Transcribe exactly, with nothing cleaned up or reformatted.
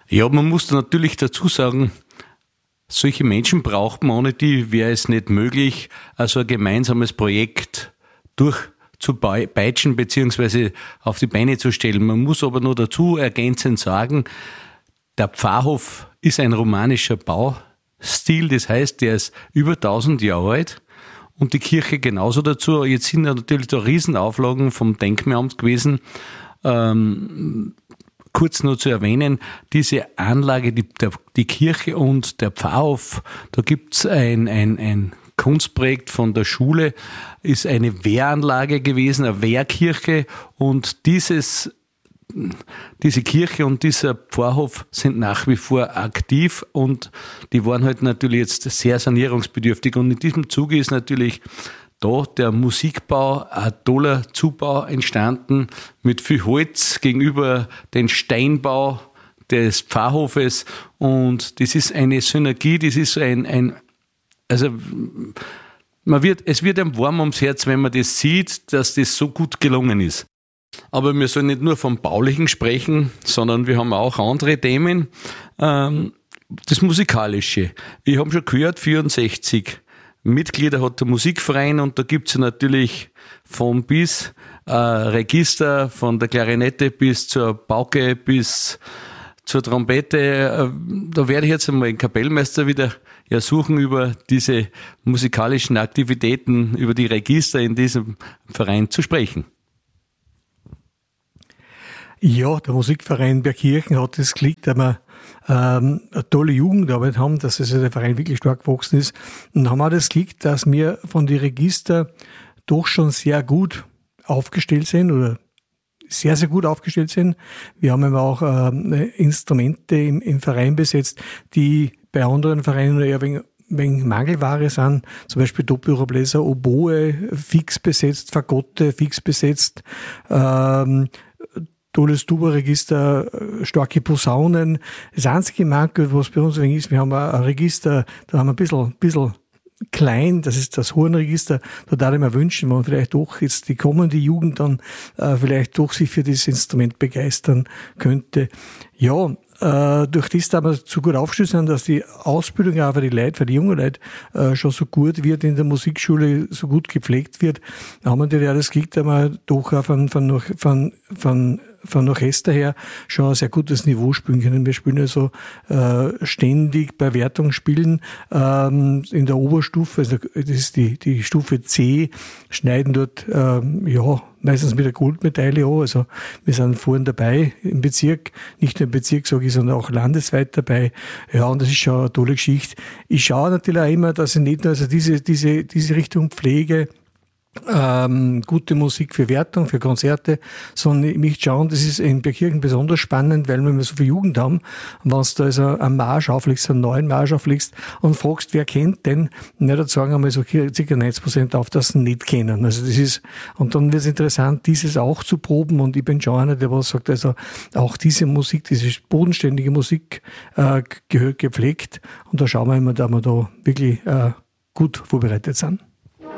Ja, man muss da natürlich dazu sagen, solche Menschen braucht man, ohne die wäre es nicht möglich, also ein gemeinsames Projekt durchzupeitschen bzw. auf die Beine zu stellen. Man muss aber nur dazu ergänzend sagen, der Pfarrhof ist ein romanischer Baustil, das heißt, der ist über tausend Jahre alt und die Kirche genauso dazu. Jetzt sind ja natürlich da Riesenauflagen vom Denkmalamt gewesen. Ähm, kurz nur zu erwähnen, diese Anlage, die, der, die Kirche und der Pfarrhof, da gibt's ein, ein, ein Kunstprojekt von der Schule, ist eine Wehranlage gewesen, eine Wehrkirche, und dieses Diese Kirche und dieser Pfarrhof sind nach wie vor aktiv und die waren halt natürlich jetzt sehr sanierungsbedürftig. Und in diesem Zuge ist natürlich da der Musikbau, ein toller Zubau entstanden mit viel Holz gegenüber dem Steinbau des Pfarrhofes. Und das ist eine Synergie, das ist ein, ein also man wird, es wird einem warm ums Herz, wenn man das sieht, dass das so gut gelungen ist. Aber wir sollen nicht nur vom Baulichen sprechen, sondern wir haben auch andere Themen. Ähm, das Musikalische. Ich habe schon gehört, vierundsechzig Mitglieder hat der Musikverein, und da gibt es natürlich von bis äh, Register, von der Klarinette bis zur Pauke bis zur Trompete. Da werde ich jetzt einmal den Kapellmeister wieder ersuchen, über diese musikalischen Aktivitäten, über die Register in diesem Verein zu sprechen. Ja, der Musikverein Bergkirchen hat das Glück, dass wir ähm, eine tolle Jugendarbeit haben, dass also der Verein wirklich stark gewachsen ist. Und haben auch das Glück, dass wir von den Register doch schon sehr gut aufgestellt sind oder sehr, sehr gut aufgestellt sind. Wir haben aber auch äh, Instrumente im, im Verein besetzt, die bei anderen Vereinen eher wegen wegen Mangelware sind, zum Beispiel Doppelrohrbläser, Oboe fix besetzt, Fagotte fix besetzt, ähm, tolles Tuba-Register, starke Posaunen. Das einzige Manko, was bei uns ist, wir haben ein Register, da haben wir ein bisschen, bisschen klein, das ist das Hornregister. Da darf ich mir wünschen, wenn man vielleicht doch jetzt die kommende Jugend dann äh, vielleicht doch sich für dieses Instrument begeistern könnte. Ja, äh, durch das, dass wir so gut aufgestellt sind, dass die Ausbildung auch für die Leute, für die jungen Leute äh, schon so gut wird, in der Musikschule so gut gepflegt wird, haben wir natürlich auch das Glück, dass wir doch auch von, von, von, von von Orchester her schon ein sehr gutes Niveau spielen können. Wir spielen also äh, ständig bei Wertung spielen ähm, in der Oberstufe, also das ist die, die Stufe C, schneiden dort ähm, ja meistens mit der Goldmedaille an. Also wir sind vorhin dabei im Bezirk, nicht nur im Bezirk, sage ich, sondern auch landesweit dabei. Ja, und das ist schon eine tolle Geschichte. Ich schaue natürlich auch immer, dass ich nicht nur also diese, diese, diese Richtung pflege, Ähm, gute Musik für Wertung, für Konzerte, sondern ich möchte schauen, das ist in Bergkirchen besonders spannend, weil wir so viel Jugend haben. Und wenn du da also einen Marsch auflegst, einen neuen Marsch auflegst und fragst, wer kennt den, na, dann sagen einmal so circa neunzig Prozent auf, dass sie ihn nicht kennen. Also das ist, und dann wird es interessant, dieses auch zu proben, und ich bin schon einer, der was sagt, also auch diese Musik, diese bodenständige Musik äh, gehört gepflegt, und da schauen wir immer, dass wir da wirklich äh, gut vorbereitet sind.